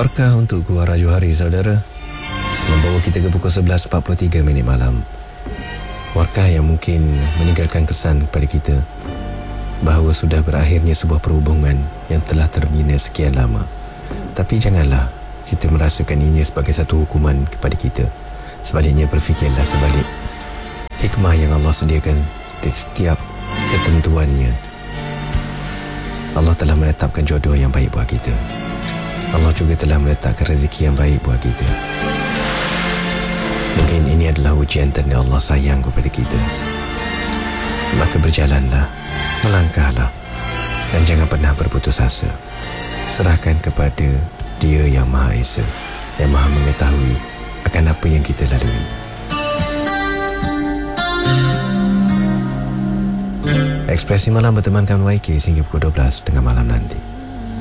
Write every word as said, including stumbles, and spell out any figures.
Warkah untuk Gua Rajo Hari, saudara, membawa kita ke pukul sebelas empat puluh tiga minit malam. Warkah yang mungkin meninggalkan kesan kepada kita bahawa sudah berakhirnya sebuah perhubungan yang telah terbina sekian lama. Tapi janganlah kita merasakan ini sebagai satu hukuman kepada kita. Sebaliknya, berfikirlah sebalik hikmah yang Allah sediakan di setiap ketentuannya. Allah telah menetapkan jodoh yang baik buat kita. Allah juga telah meletakkan rezeki yang baik buat kita. Mungkin ini adalah ujian tanda Allah sayang kepada kita. Maka berjalanlah, melangkahlah, dan jangan pernah berputus asa. Serahkan kepada Dia yang Maha Esa, yang Maha mengetahui akan apa yang kita lalui. Ekspresi Malam bertemankan Y K sehingga pukul dua belas tengah malam nanti.